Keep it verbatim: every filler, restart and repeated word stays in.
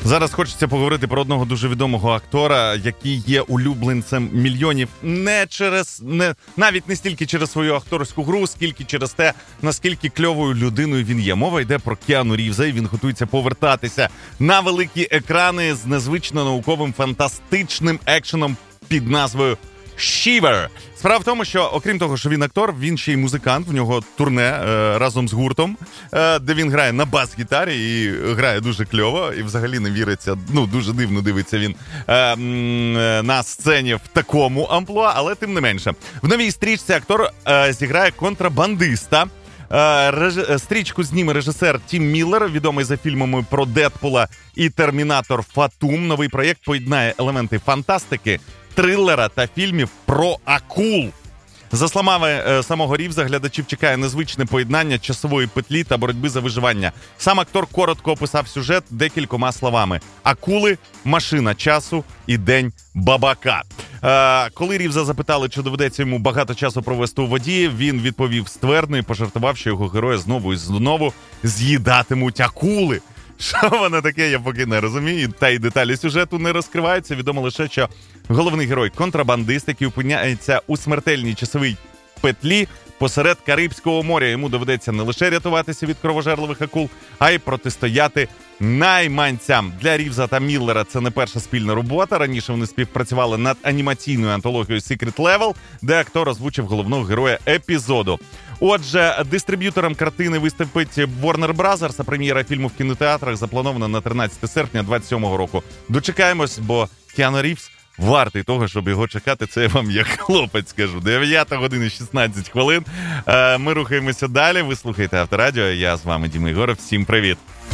Зараз хочеться поговорити про одного дуже відомого актора, який є улюбленцем мільйонів не через, не, навіть не стільки через свою акторську гру, скільки через те, наскільки кльовою людиною він є. Мова йде про Кіану Рівза, і він готується повертатися на великі екрани з незвично науковим фантастичним екшеном під назвою Shiver. Справа в тому, що, окрім того, що він актор, він ще й музикант. В нього турне е, разом з гуртом, е, де він грає на бас-гітарі і грає дуже кльово. І взагалі не віриться, ну, дуже дивно дивиться він е, м, на сцені в такому амплуа, але тим не менше. В новій стрічці актор е, зіграє контрабандиста. Е, реж... Стрічку зніме режисер Тім Міллер, відомий за фільмами про Дедпула і Термінатор Фатум. Новий проєкт поєднає елементи фантастики, трилера та фільмів про акул. За словами е, самого Рівза, глядачів чекає незвичне поєднання часової петлі та боротьби за виживання. Сам актор коротко описав сюжет декількома словами: акули, машина часу і день бабака. Е, коли Рівза запитали, чи доведеться йому багато часу провести у воді, він відповів ствердно і пожартував, що його герої знову і знову з'їдатимуть акули. Що воно таке, я поки не розумію, та й деталі сюжету не розкриваються. Відомо лише, що головний герой – контрабандист, який опиняється у смертельній часовій петлі посеред Карибського моря. Йому доведеться не лише рятуватися від кровожерливих акул, а й протистояти найманцям. Для Рівза та Міллера це не перша спільна робота. Раніше вони співпрацювали над анімаційною антологією Secret Level, де актор озвучив головного героя епізоду. Отже, дистриб'ютором картини виступить Warner Brothers, а прем'єра фільму в кінотеатрах запланована на тринадцяте серпня двадцять сьомого року. Дочекаємось, бо Кіану Рівз вартий того, щоб його чекати. Це я вам як хлопець скажу. дев'ята година шістнадцять хвилин. Ми рухаємося далі. Ви слухаєте Авторадіо. Я з вами Діма Єгоров. Всім привіт.